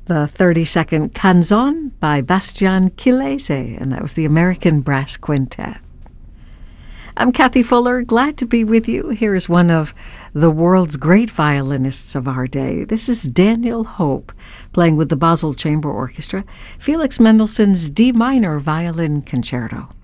The 30-second Canzon by Bastian Chilese, and that was the American Brass Quintet. I'm Kathy Fuller, glad to be with you. Here is one of the world's great violinists of our day. This is Daniel Hope, playing with the Basel Chamber Orchestra, Felix Mendelssohn's D minor violin concerto.